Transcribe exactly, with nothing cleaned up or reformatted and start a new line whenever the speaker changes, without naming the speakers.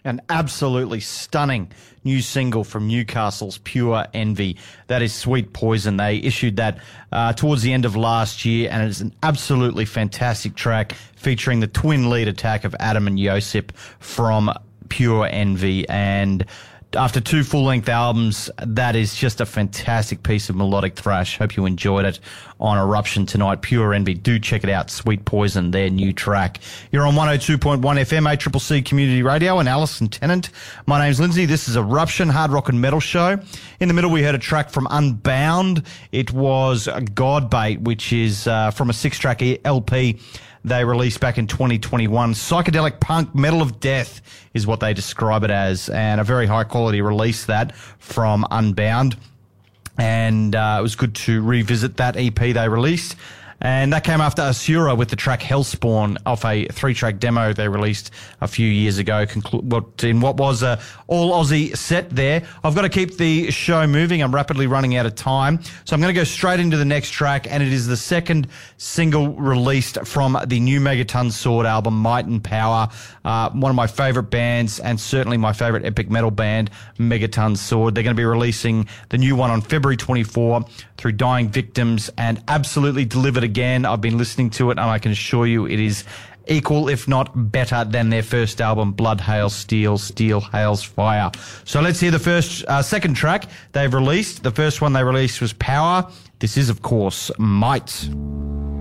An absolutely stunning new single from Newcastle's Pure Envy. That is Sweet Poison. They issued that uh, towards the end of last year, and it is an absolutely fantastic track featuring the twin lead attack of Adam and Josip from Pure Envy. And after two full-length albums, that is just a fantastic piece of melodic thrash. Hope you enjoyed it on Eruption tonight. Pure Envy. Do check it out. Sweet Poison, their new track. You're on one oh two point one F M, A C C C Community Radio, and Alison Tennant. My name's Lindsay. This is Eruption, hard rock and metal show. In the middle, we heard a track from Unbound. It was Godbait, which is uh, from a six-track L P they released back in twenty twenty-one. Psychedelic punk metal of death is what they describe it as, and a very high-quality release that from Unbound. And uh, it was good to revisit that E P they released. And that came after Asura with the track Hellspawn off a three-track demo they released a few years ago, conclu- in what was a all-Aussie set there. I've got to keep the show moving. I'm rapidly running out of time. So I'm going to go straight into the next track, and it is the second single released from the new Megaton Sword album, Might and Power. Uh, one of my favourite bands, and certainly my favourite epic metal band, Megaton Sword. They're going to be releasing the new one on February twenty-fourth through Dying Victims, and absolutely delivered again. I've been listening to it, and I can assure you it is equal, if not better, than their first album, Blood Hails Steel, Steel Hails Fire. So let's hear the first, uh, second track they've released. The first one they released was Power. This is, of course, Might.